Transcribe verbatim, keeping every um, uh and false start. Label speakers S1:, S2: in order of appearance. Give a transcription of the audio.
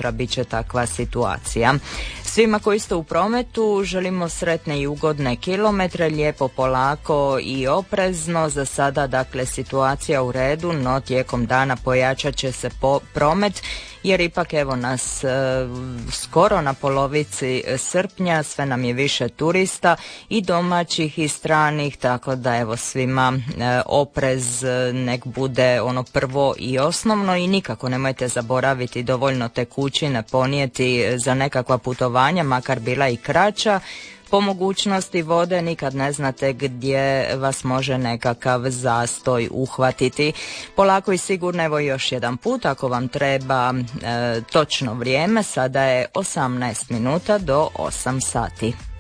S1: sutra bit će takva situacija. Svima koji ste u prometu želimo sretne i ugodne kilometre, lijepo, polako i oprezno. Za sada dakle situacija u redu, no tijekom dana pojačat će se po promet jer ipak evo nas e, skoro na polovici srpnja, sve nam je više turista i domaćih i stranih, tako da evo svima e, oprez nek bude ono prvo i osnovno i nikako nemojte zaboraviti dovoljno tekućine ponijeti za nekakva putovanja, makar bila i kraća. Po mogućnosti vode, nikad ne znate gdje vas može nekakav zastoj uhvatiti. Polako i sigurno, evo još jedan put, ako vam treba e, točno vrijeme, sada je osamnaest minuta do osam sati.